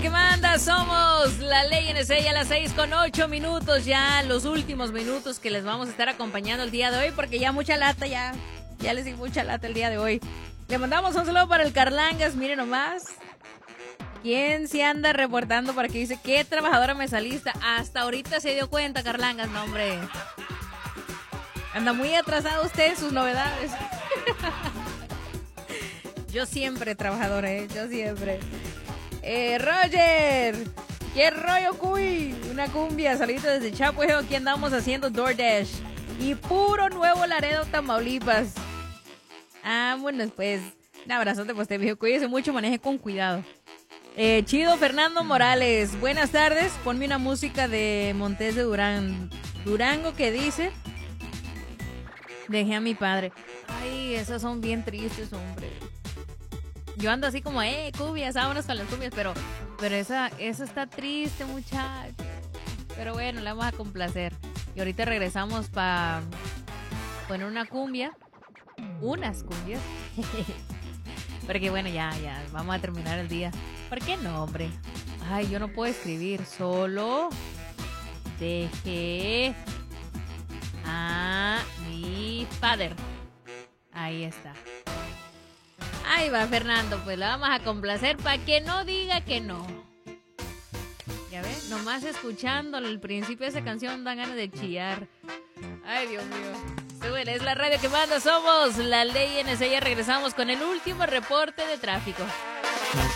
que manda, somos la Ley NSA a las 6:08, ya los últimos minutos que les vamos a estar acompañando el día de hoy, porque ya mucha lata, ya les di mucha lata el día de hoy. Le mandamos un saludo para el Carlangas, miren nomás. ¿Quién se anda reportando para que dice qué trabajadora me saliste? Hasta ahorita se dio cuenta, Carlangas, no hombre. Anda muy atrasado usted en sus novedades. Yo siempre trabajadora, yo siempre. Roger, ¿qué rollo, cuy? Una cumbia, saludos desde Chapo, aquí andamos haciendo DoorDash. Y puro Nuevo Laredo, Tamaulipas. Bueno, pues, un abrazote para usted, viejo. Cuídese mucho, maneje con cuidado. Chido Fernando Morales, buenas tardes. Ponme una música de Montes de Durango que dice: dejé a mi padre. Ay, esas son bien tristes, hombre. Yo ando así como, cumbias, vámonos con las cumbias, pero esa está triste, muchacho. Pero bueno, la vamos a complacer. Y ahorita regresamos para poner una cumbia, unas cumbias. Porque bueno, ya, vamos a terminar el día. ¿Por qué no, hombre? Ay, yo no puedo escribir, solo dejé a mi padre. Ahí está. Ahí va, Fernando, pues la vamos a complacer para que no diga que no. Ya ves, nomás escuchando el principio de esa canción dan ganas de chillar. Ay, Dios mío. Súbele, es la radio que manda, somos la Ley NSA. Regresamos con el último reporte de tráfico.